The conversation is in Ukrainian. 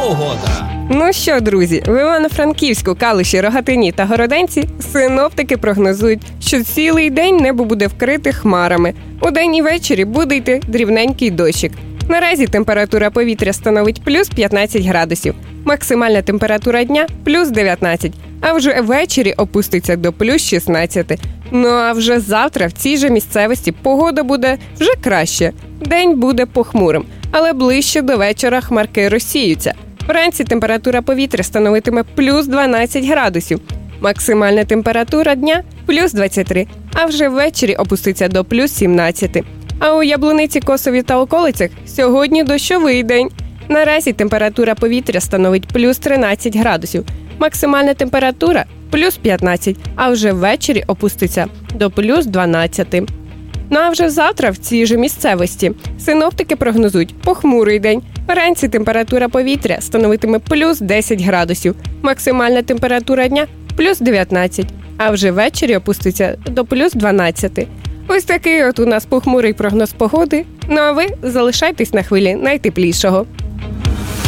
погода. Ну що, друзі, в Івано-Франківську, Калуші, Рогатині та Городенці синоптики прогнозують, що цілий день небо буде вкрите хмарами. Удень і ввечері буде йти дрібненький дощик. Наразі температура повітря становить плюс 15 градусів, максимальна температура дня – плюс 19, а вже ввечері опуститься до плюс 16. Ну а вже завтра в цій же місцевості погода буде вже краще. День буде похмурим, але ближче до вечора хмарки розсіються. Вранці температура повітря становитиме плюс 12 градусів, максимальна температура дня – плюс 23, а вже ввечері опуститься до плюс 17. А у Яблуниці, Косові та околицях сьогодні дощовий день. Наразі температура повітря становить плюс 13 градусів, максимальна температура – плюс 15, а вже ввечері опуститься до плюс 12. Ну а вже завтра в цій же місцевості синоптики прогнозують похмурий день. Вранці температура повітря становитиме плюс 10 градусів, максимальна температура дня – плюс 19, а вже ввечері опуститься до плюс 12. Ось такий от у нас похмурий прогноз погоди. Ну а ви залишайтесь на хвилі найтеплішого.